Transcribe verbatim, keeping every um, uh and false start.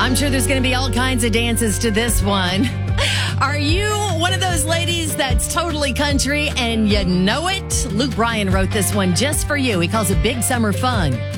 I'm sure there's going to be all kinds of dances to this one. Are you one of those ladies that's totally country and you know it? Luke Bryan wrote this one just for you. He calls it Big Summer Fun.